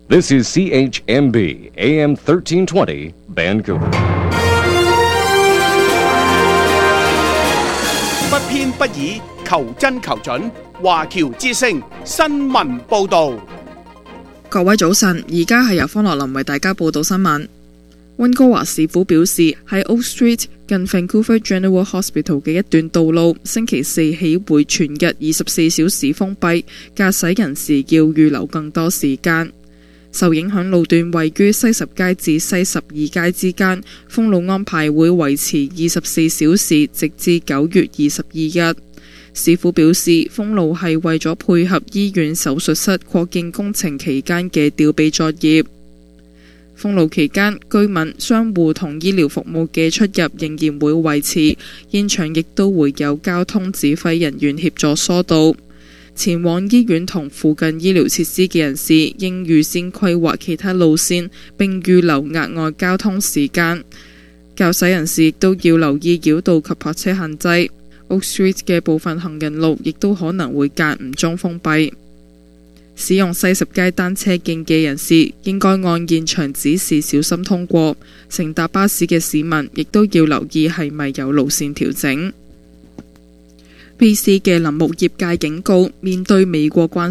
This is CHMB AM 1320 Vancouver。 不偏不倚，求真求準。華僑之聲新聞報導。 各位早晨，而家係由方樂林為大家報道新聞。溫哥華市府表示，喺 Oak Street 近 Vancouver General Hospital 嘅一段道路，星期四起會全日24小時封閉，駕駛人士要預留更多時間。受影響路段位於西十街至西12街之間，封路安排會維持24小時，直至9月22日。市府表示，封路係為咗配合醫院手術室擴建工程期間嘅吊臂作業。封路期間，居民、商戶同醫療服務嘅出入仍然會維持，現場亦都會有交通指揮人員協助疏導。前往醫院同附近醫療設施嘅人士應預先規劃其他路線，並預留額外交通時間。駕駛人士亦都要留意繞道及泊車限制。Oak Street 嘅部分行人路亦都可能會間唔中封閉。使用西十街單車徑嘅人士應該按現場指示小心通過。乘搭巴士嘅市民亦都要留意係咪有路線調整。BC 嘅林木業界警告，面對美國關